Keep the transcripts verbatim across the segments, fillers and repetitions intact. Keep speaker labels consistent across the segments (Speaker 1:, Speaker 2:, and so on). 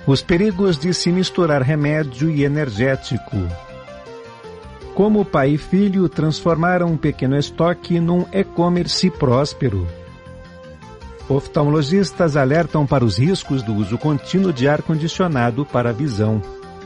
Speaker 1: Os perigos de se misturar remédio e energético. Como pai e filho transformaram um pequeno estoque num e-commerce próspero. Oftalmologistas alertam para os riscos do uso contínuo de ar-condicionado para a visão.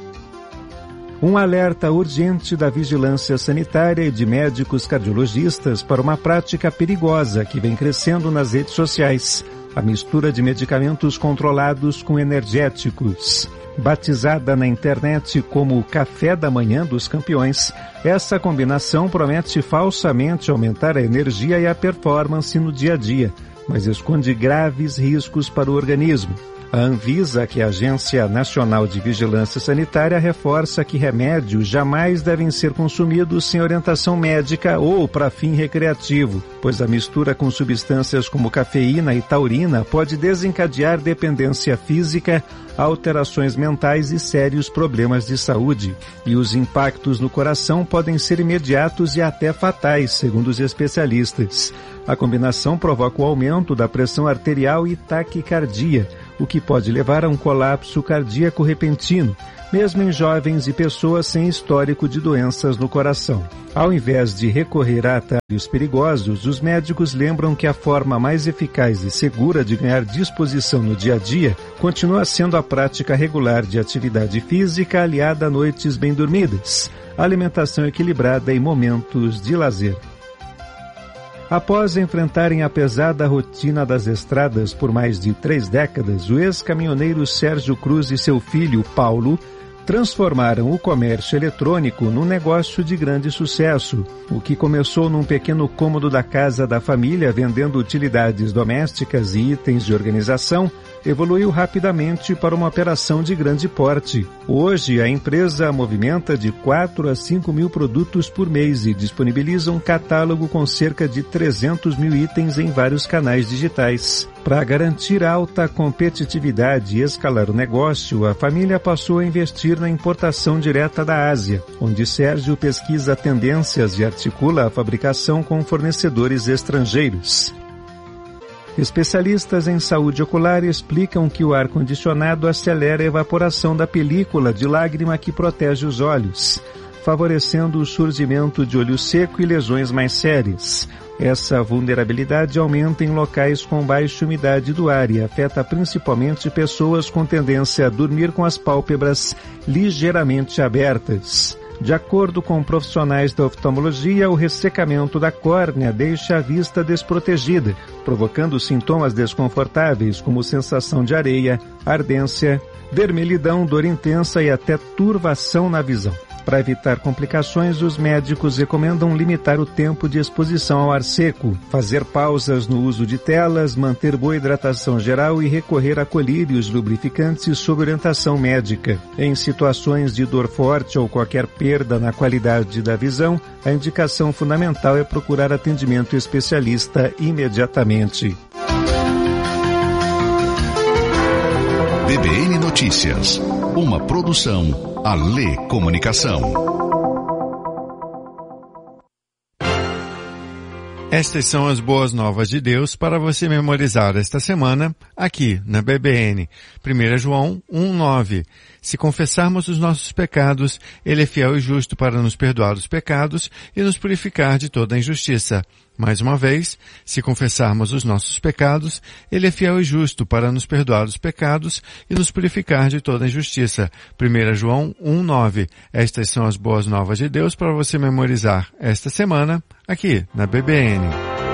Speaker 1: Um alerta urgente da vigilância sanitária e de médicos cardiologistas para uma prática perigosa que vem crescendo nas redes sociais. A mistura de medicamentos controlados com energéticos. Batizada na internet como o café da manhã dos campeões, essa combinação promete falsamente aumentar a energia e a performance no dia a dia, mas esconde graves riscos para o organismo. A Anvisa, que é a Agência Nacional de Vigilância Sanitária, reforça que remédios jamais devem ser consumidos sem orientação médica ou para fim recreativo, pois a mistura com substâncias como cafeína e taurina pode desencadear dependência física, alterações mentais e sérios problemas de saúde. E os impactos no coração podem ser imediatos e até fatais, segundo os especialistas. A combinação provoca o aumento da pressão arterial e taquicardia, o que pode levar a um colapso cardíaco repentino, mesmo em jovens e pessoas sem histórico de doenças no coração. Ao invés de recorrer a atalhos perigosos, os médicos lembram que a forma mais eficaz e segura de ganhar disposição no dia a dia continua sendo a prática regular de atividade física aliada a noites bem dormidas, alimentação equilibrada e momentos de lazer. Após enfrentarem a pesada rotina das estradas por mais de três décadas, o ex-caminhoneiro Sérgio Cruz e seu filho, Paulo, transformaram o comércio eletrônico num negócio de grande sucesso. O que começou num pequeno cômodo da casa da família vendendo utilidades domésticas e itens de organização, evoluiu rapidamente para uma operação de grande porte. Hoje, a empresa movimenta de quatro a cinco mil produtos por mês e disponibiliza um catálogo com cerca de trezentos mil itens em vários canais digitais. Para garantir alta competitividade e escalar o negócio, a família passou a investir na importação direta da Ásia, onde Sérgio pesquisa tendências e articula a fabricação com fornecedores estrangeiros. Especialistas em saúde ocular explicam que o ar-condicionado acelera a evaporação da película de lágrima que protege os olhos, favorecendo o surgimento de olho seco e lesões mais sérias. Essa vulnerabilidade aumenta em locais com baixa umidade do ar e afeta principalmente pessoas com tendência a dormir com as pálpebras ligeiramente abertas. De acordo com profissionais da oftalmologia, o ressecamento da córnea deixa a vista desprotegida, provocando sintomas desconfortáveis como sensação de areia, ardência, vermelhidão, dor intensa e até turvação na visão. Para evitar complicações, os médicos recomendam limitar o tempo de exposição ao ar seco, fazer pausas no uso de telas, manter boa hidratação geral e recorrer a colírios lubrificantes sob orientação médica. Em situações de dor forte ou qualquer perda na qualidade da visão, a indicação fundamental é procurar atendimento especialista imediatamente.
Speaker 2: B B N Notícias, uma produção Alê Comunicação.
Speaker 3: Estas são as boas novas de Deus para você memorizar esta semana aqui na B B N. primeiro João um, nove. Se confessarmos os nossos pecados, Ele é fiel e justo para nos perdoar os pecados e nos purificar de toda a injustiça. Mais uma vez, se confessarmos os nossos pecados, Ele é fiel e justo para nos perdoar os pecados e nos purificar de toda a injustiça. primeiro João um, nove. Estas são as boas novas de Deus para você memorizar esta semana aqui na B B N.